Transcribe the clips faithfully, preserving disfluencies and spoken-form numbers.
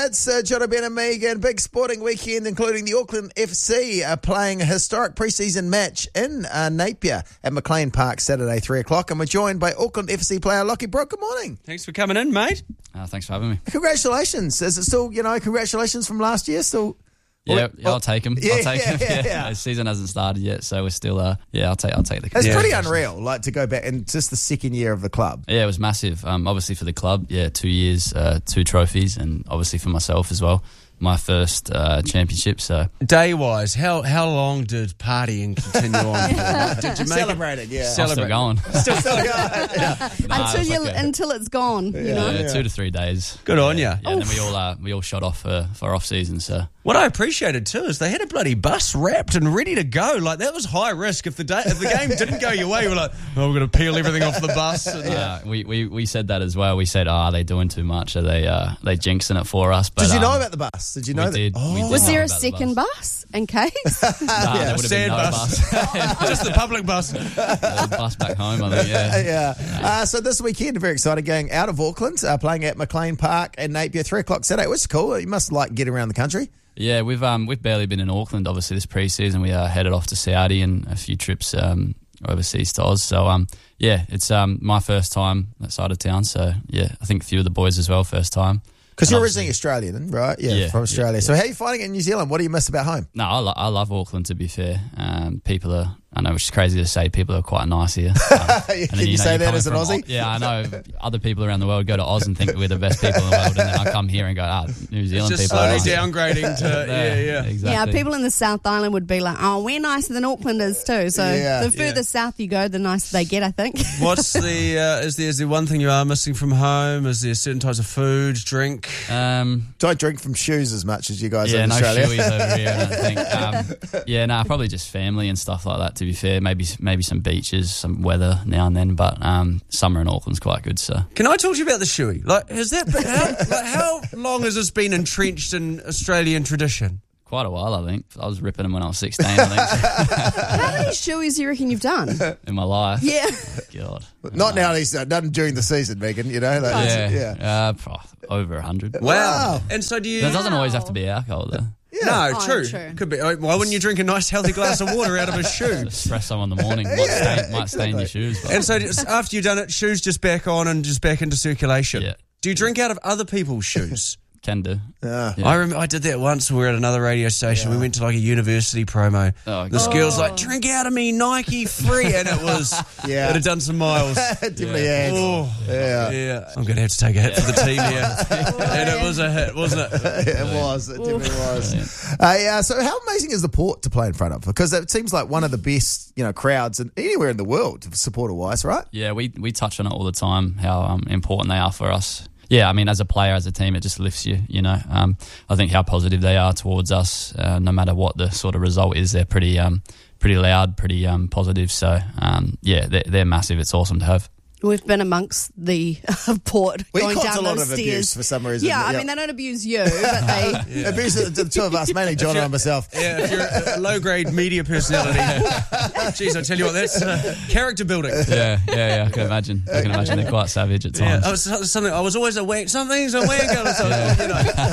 it's uh, Jono, Ben and Megan. Big sporting weekend, including the Auckland F C uh, playing a historic pre-season match in uh, Napier at McLean Park Saturday, three o'clock. And we're joined by Auckland F C player Lockie Brook. Good morning. Thanks for coming in, mate. Uh, thanks for having me. Congratulations. Is it still, you know, congratulations from last year? Still... Yeah, yeah, I'll take him. Yeah, I'll take yeah, him. yeah, Yeah, yeah. The season hasn't started yet, so we're still. Uh, yeah, I'll take. I'll take the. It's yeah. pretty unreal, like, to go back in just the second year of the club. Yeah, it was massive. Um, obviously for the club, yeah, two years, uh, two trophies, and obviously for myself as well, my first uh, championship. So Day-wise, how how long did partying continue on for? Did you make Celebrated, it? yeah. I'm Celebrate. still going. Still, still going. Yeah. Nah, until it's you like a- until it's gone. You yeah, know. two to three days. Good on yeah, ya. Yeah, and then we all uh, we all shot off for, for off season. So What I appreciated too is they had a bloody bus wrapped and ready to go. Like, that was high risk. If the day, if the game didn't go your way, we're like, oh, we're going to peel everything off the bus. And, uh, we, we we said that as well. We said, oh, are they doing too much? Are they uh, they jinxing it for us? But, Did you know um, about the bus? Did you know we that? did. Oh. We did Was know there a about the second bus. bus in case? Nah, there would have been Sand no bus. bus. Just the public bus. Uh, bus back home, I think, yeah. Yeah. Uh, so this weekend, very exciting, going out of Auckland, uh, playing at McLean Park in Napier, three o'clock Saturday, which is cool. You must like get around the country. Yeah, we've um we've barely been in Auckland. Obviously, this pre-season we uh, headed off to Saudi and a few trips um overseas to Oz. So um yeah, it's um my first time that side of town. So yeah, I think a few of the boys as well, first time. Because And you're obviously- originally Australian, right? Yeah, Yeah, from Australia. yeah, So yeah. how are you finding it in New Zealand? What do you miss about home? No, I, lo- I love Auckland. To be fair, um, people are. I know, which is crazy to say. People are quite nice here. Um, and then, Can you know, say you're that coming as an from Aussie? Oz- Yeah, I know. Other people around the world go to Oz and think we're the best people in the world, and then I come here and go, ah, New It's Zealand just people. slowly are nice. downgrading to, yeah, yeah. Exactly. Yeah, people in the South Island would be like, oh, we're nicer than Auckland is too. So Yeah. the further Yeah. south you go, the nicer they get, I think. What's the, uh, is there, is there one thing you are missing from home? Is there certain types of food, drink? Um, Don't drink from shoes as much as you guys yeah, in no Australia. shoeies over here, I don't think. Um, yeah, no, probably just family and stuff like that, to be fair. Maybe maybe some beaches, some weather now and then, but um, summer in Auckland's quite good, so. Can I talk to you about the shoey? Like, has that been, how, like, how long has this been entrenched in Australian tradition? Quite a while, I think. I was ripping them when I was sixteen, I think, How many shoeies do you reckon you've done? in my life. Yeah. God. Not now, these uh, none during the season, Megan. You know, like, Yeah, yeah. Uh, pro- over a hundred. Wow. Wow. And so do you... That doesn't always have to be alcohol, though. No, Oh, true. true. Could be. Why wouldn't you drink a nice healthy glass of water out of a shoe? Espresso in the morning might, stain, might stain your shoes. But And so just after you've done it, shoes just back on and just back into circulation. Yeah. Do you drink out of other people's shoes? can do. Yeah. Yeah. I remember I did that once. We were at another radio station. Yeah. We went to like a university promo. Oh, This God. girl's like, drink out of me, Nike free. And it was, Yeah. it had done some miles. Definitely Yeah. had. Oh, Yeah. yeah. I'm going to have to take a hit for the team here. And it was a hit, wasn't it? It was. It definitely was. Uh, yeah, so how amazing is the Port to play in front of? Because it seems like one of the best, you know, crowds in, anywhere in the world, supporter-wise, right? Yeah, we, we touch on it all the time, how um, important they are for us. Yeah, I mean, as a player, as a team, it just lifts you, you know. Um, I think how positive they are towards us, uh, no matter what the sort of result is, they're pretty um, pretty loud, pretty um, positive. So, um, yeah, they're, they're massive. It's awesome to have. We've been amongst the Port We going caught down a lot those of stairs. abuse for some reason. Yeah, I Yeah. mean, they don't abuse you, but they... Abuse the, the two of us, mainly John and myself. Yeah, if you're a, a low-grade media personality. Jeez, I tell you what, that's uh, character building. Yeah, yeah, yeah, I can imagine. I can imagine they're quite savage at Yeah, times. I was something. I was always a wank. Something's a wanker. So, you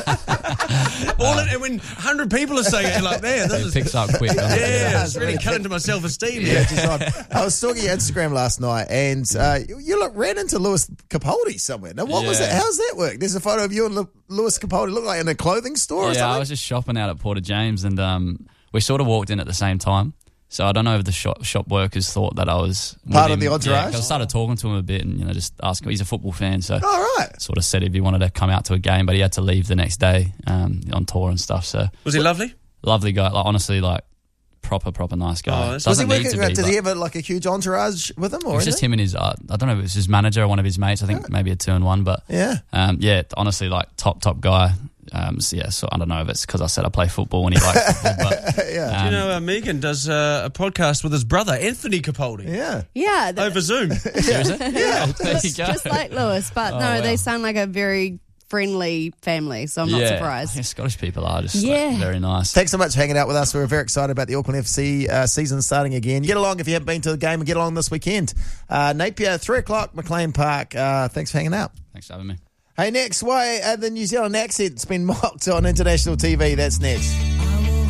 know. All in, and when a hundred people are saying it, you're like, man, this It is picks up quick. doesn't it? yeah, it's really cut into my self-esteem. Yeah, just on. I was stalking your Instagram last night, and uh, you, you look, ran into Lewis Capaldi somewhere. Now, what was Yeah. that? How's that work? There's a photo of you and Lu- Lewis Capaldi. Look like in a clothing store or Yeah, something. I was just shopping out at Porter James, and um, we sort of walked in at the same time. So I don't know if the shop, shop workers thought that I was with Part of him. the entourage? Yeah, 'cause I started talking to him a bit, and you know, just asking. He's a football fan, so All right. sort of said if he wanted to come out to a game, but he had to leave the next day um, on tour and stuff. So Was he lovely? lovely guy, like honestly, like proper, proper nice guy. Oh, that's- Was he Doesn't need working? to be. Did but he have a, like a huge entourage with him, or it was just him and his. Uh, I don't know if it was his manager or one of his mates. I think maybe a two and one, but Yeah. um, yeah, honestly, like top, top guy. Um, so yeah, so I don't know if it's because I said I play football and he likes football, but Yeah. Do you um, know uh, Megan does uh, a podcast with his brother Anthony Capaldi Yeah. Yeah, th- over Zoom. seriously? Yeah, there you just, go. just like Lewis. But Oh, no, wow. they sound like a very friendly family, so I'm not yeah. surprised. Yeah, Scottish people are just Yeah. like, very nice. Thanks so much for hanging out with us. We're very excited about the Auckland F C uh, season starting again. Get along if you haven't been to the game, and get along this weekend. Uh, Napier, three o'clock, McLean Park. Uh, thanks for hanging out. Thanks for having me. Hey, next, why uh, the New Zealand accent's been mocked on international T V? That's next.